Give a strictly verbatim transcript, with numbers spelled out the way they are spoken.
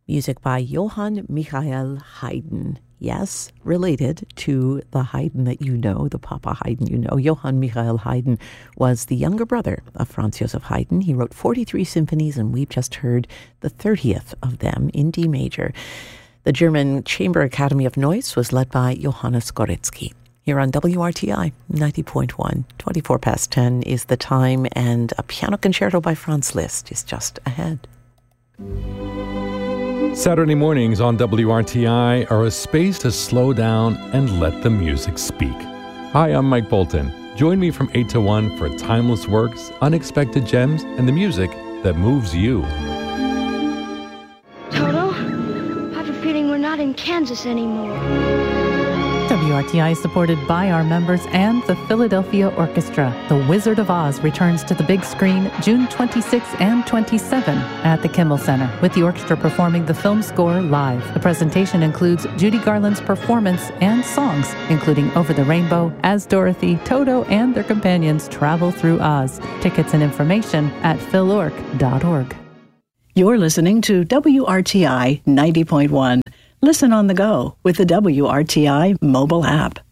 Music by Johann Michael Haydn. Yes, related to the Haydn that you know, the Papa Haydn you know. Johann Michael Haydn was the younger brother of Franz Joseph Haydn. He wrote forty-three symphonies, and we've just heard the thirtieth of them in D major. The German Chamber Academy of Neuss was led by Johannes Goretzky. Here on W R T I ninety point one, twenty-four past ten is the time, and a piano concerto by Franz Liszt is just ahead. Saturday mornings on W R T I are a space to slow down and let the music speak. Hi, I'm Mike Bolton. Join me from eight to one for timeless works, unexpected gems, and the music that moves you. Toto, I have a feeling we're not in Kansas anymore. W R T I is supported by our members and the Philadelphia Orchestra. The Wizard of Oz returns to the big screen June twenty-sixth and twenty-seventh at the Kimmel Center, with the orchestra performing the film score live. The presentation includes Judy Garland's performance and songs, including Over the Rainbow, as Dorothy, Toto, and their companions travel through Oz. Tickets and information at phil orc dot org. You're listening to W R T I ninety point one. Listen on the go with the W R T I mobile app.